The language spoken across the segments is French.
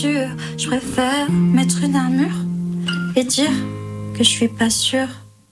Je préfère mettre une armure et dire que je suis pas sûre.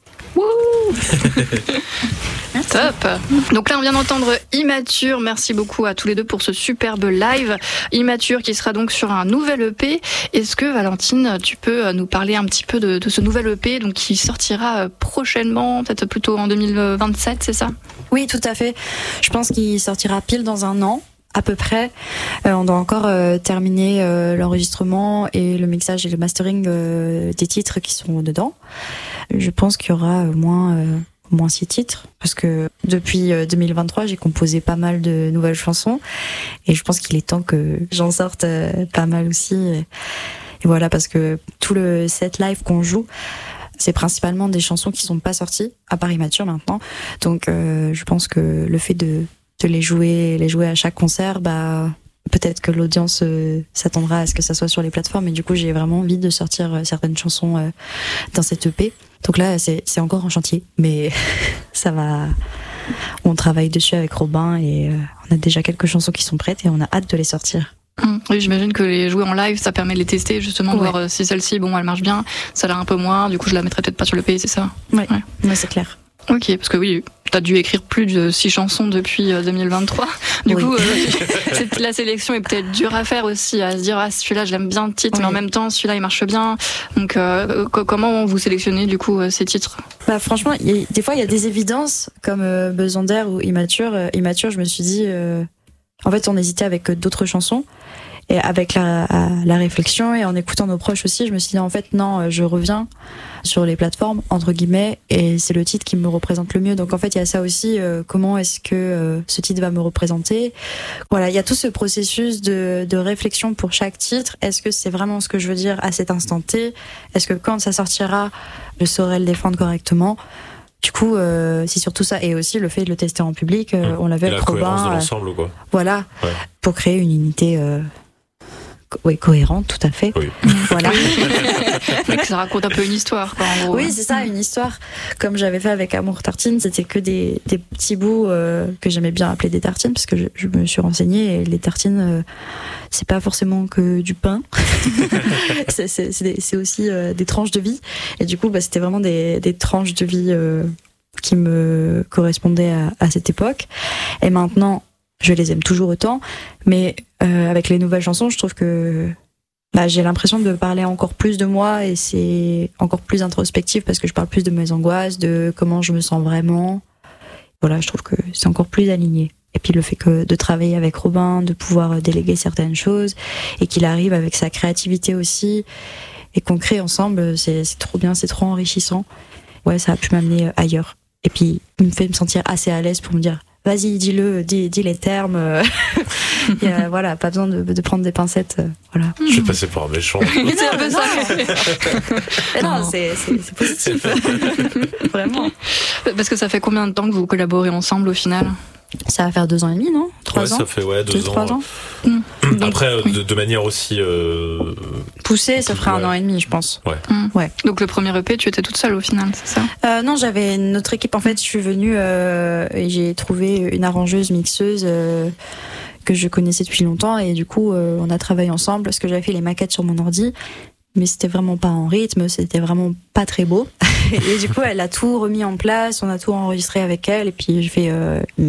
Top. Donc là on vient d'entendre Immature. Merci beaucoup à tous les deux pour ce superbe live. Immature qui sera donc sur un nouvel EP. Est-ce que Valentine, tu peux nous parler un petit peu de ce nouvel EP donc qui sortira prochainement, peut-être plutôt en 2027, c'est ça ? Oui, tout à fait. Je pense qu'il sortira pile dans un an. À peu près. On doit encore terminer l'enregistrement et le mixage et le mastering des titres qui sont dedans. Je pense qu'il y aura au moins 6 titres, parce que depuis 2023, j'ai composé pas mal de nouvelles chansons et je pense qu'il est temps que j'en sorte pas mal aussi. Et voilà, parce que tout le set live qu'on joue, c'est principalement des chansons qui sont pas sorties, à part Immature maintenant. Donc je pense que le fait de les jouer à chaque concert, peut-être que l'audience s'attendra à ce que ça soit sur les plateformes, et du coup j'ai vraiment envie de sortir certaines chansons dans cette EP. Donc là c'est encore en chantier, mais ça va. On travaille dessus avec Robin et on a déjà quelques chansons qui sont prêtes et on a hâte de les sortir. Oui, j'imagine que les jouer en live, ça permet de les tester justement, de voir si celle-ci, elle marche bien, ça l'a un peu moins, du coup je la mettrai peut-être pas sur le EP, c'est ça ? Ouais, c'est clair. Ok, parce que oui, t'as dû écrire plus de 6 chansons depuis 2023. Du coup, la sélection est peut-être dure à faire aussi, à se dire celui-là je l'aime bien le titre, mais en même temps celui-là il marche bien. Donc comment vous sélectionnez du coup ces titres ? Franchement, des fois il y a des évidences comme Besoin d'air ou Immature. Immature, je me suis dit, en fait on hésitait avec d'autres chansons. Et avec la réflexion et en écoutant nos proches aussi, je me suis dit en fait non, je reviens sur les plateformes entre guillemets et c'est le titre qui me représente le mieux. Donc en fait il y a ça aussi, comment est-ce que ce titre va me représenter. Voilà, il y a tout ce processus de réflexion pour chaque titre. Est-ce que c'est vraiment ce que je veux dire à cet instant T ? Est-ce que quand ça sortira, je saurai le défendre correctement ? Du coup, c'est surtout ça, et aussi le fait de le tester en public. On l'avait avec Robin. La cohérence de l'ensemble, quoi. Voilà, pour créer une unité. Cohérente, tout à fait. Oui. Voilà. Mais ça raconte un peu une histoire, quoi, en gros. Oui, c'est ça, une histoire. Comme j'avais fait avec Amour Tartine, c'était que des petits bouts que j'aimais bien appeler des tartines, parce que je me suis renseignée, et les tartines, c'est pas forcément que du pain. c'est aussi des tranches de vie. Et du coup, c'était vraiment des tranches de vie qui me correspondaient à cette époque. Et maintenant, je les aime toujours autant, mais avec les nouvelles chansons, je trouve que j'ai l'impression de parler encore plus de moi et c'est encore plus introspectif parce que je parle plus de mes angoisses, de comment je me sens vraiment. Voilà, je trouve que c'est encore plus aligné. Et puis le fait que de travailler avec Robin, de pouvoir déléguer certaines choses et qu'il arrive avec sa créativité aussi et qu'on crée ensemble, c'est trop bien, c'est trop enrichissant. Ouais, ça a pu m'amener ailleurs. Et puis il me fait me sentir assez à l'aise pour me dire vas-y, dis-le, dis les termes. Voilà, pas besoin de prendre des pincettes. Voilà. Je vais passer pour un méchant. C'est un peu ça. Non, c'est positif. Vraiment. Parce que ça fait combien de temps que vous collaborez ensemble au final ? Ça va faire 2 ans et demi, non ? 3 ans. Ça fait 2 ans. Après, de manière aussi poussée, ça ferait 1 an et demi, je pense. Ouais. Donc le premier EP, tu étais toute seule au final, c'est ça ? Non, j'avais notre équipe. En fait, je suis venue et j'ai trouvé une arrangeuse, mixeuse que je connaissais depuis longtemps, et du coup, on a travaillé ensemble parce que j'avais fait les maquettes sur mon ordi. Mais c'était vraiment pas en rythme, c'était vraiment pas très beau. Et du coup, elle a tout remis en place, on a tout enregistré avec elle, et puis j'ai fait